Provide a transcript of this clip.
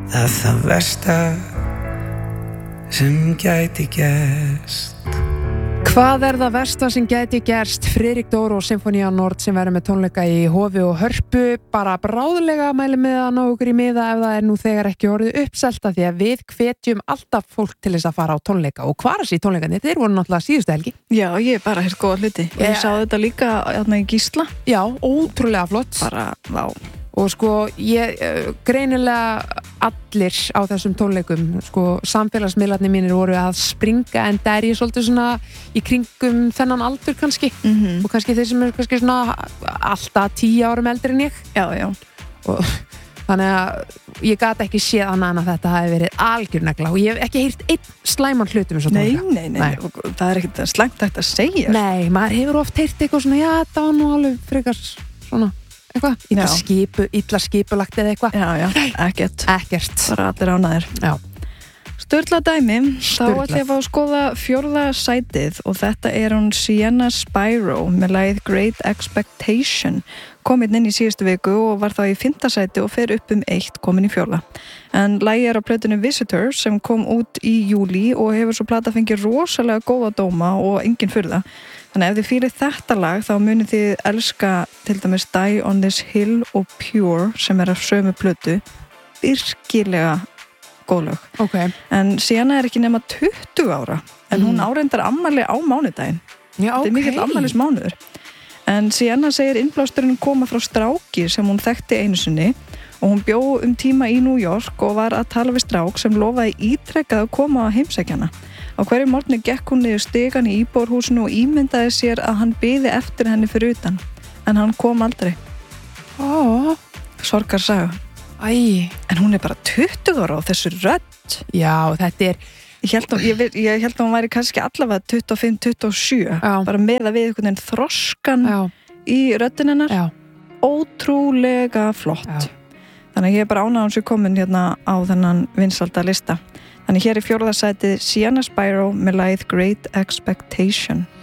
að það versta sem gæti gerst. Hvað það versta sem gæti gerst? Friðrik Dór og Sinfónía Nord sem verður með tónleika í Hofi og Hörpu, bara bráðlega mæli með að ná okkur í miða ef það nú þegar ekki orðið uppselta, því að við hvetjum alltaf fólk til þess að fara á tónleika. Og hvar sé tónleikarnir? Þeir voru náttúrulega síðustu helgi. Já, ég bara heyrt góða hluti. Ég sá þetta líka í Gísla. Já, ótrúlega flott. Bara, vá. Og sko, greinilega allir á þessum tónleikum, sko, samfélagsmiðlarnir mínir voru að springa, en það ég svolítið svona í kringum þennan aldur kannski, og kannski þeir sem kannski svona alltaf 10 árum eldri en ég. Já, já. Og þannig að ég gat ekki séð annað en að þetta hafi verið algjörnegla, og ég hef ekki heyrt einn slæman hlutum eins og tónleika. Nei. Það ekkert slæmt hægt að segja. Nei, maður hefur oft heyrt eitthvað svona, já, það var nú alveg frekar svona eitthvað, illa skipulagt eða eitthvað. Já, ekkert. Bara allir ánægðir. Já. Sturla dæmi, þá ætla ég að fá að skoða 4. sætið og þetta hún Sienna Spyro með lagið Great Expectation. Kom inn í síðustu viku og var þá í 5. sæti og fer upp 1, komin í 4. En lagið á plötunni Visitor sem kom út í júlí og hefur svo plata fengið rosalega góða dóma og engin furða. Þannig ef þið fýlið þetta lag þá munið þið elska til dæmis Die on this Hill og Pure sem af sömu plötu. Virkilega góð lög. Okay. En Sienna ekki nema 20 ára en hún áreindar afmæli á mánudaginn. Já, Þetta mikill afmælismánuður. En Sienna segir innblásturinn koma frá stráki sem hún þekkti einu sinni og hún bjó tíma í New York og var að tala við strák sem lofaði ítrekkað að koma á heimsækjana. Á hverju morgni gekk hún niður stigann í íbúðarhúsinu og ímyndaði sér að hann biði eftir henni fyrir utan. En hann kom aldrei. Sorgarsaga. En hún bara 20 ára á þessu rödd. Já, þetta Ég held að hún væri kannski allavega 25-27. Bara með að við einhvern veginn þroskan í röddin hennar. Já. Ótrúlega flott. Þannig að ég bara ánægður hún sé komin hérna á þennan vinsælda lista. Þannig hér í 4. sætið Sienna Spyro með lagið Great Expectation.